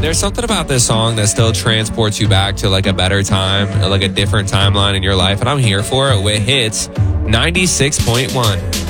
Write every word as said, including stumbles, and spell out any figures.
There's something about this song that still transports you back to like a better time, like a different timeline in your life, and I'm here for it with Hits ninety-six point one.